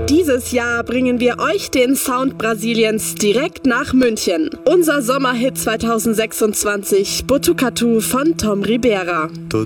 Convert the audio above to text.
Dieses Jahr bringen wir euch den Sound Brasiliens direkt nach München. Unser Sommerhit 2026, Botucatu von Tom Ribera. Tô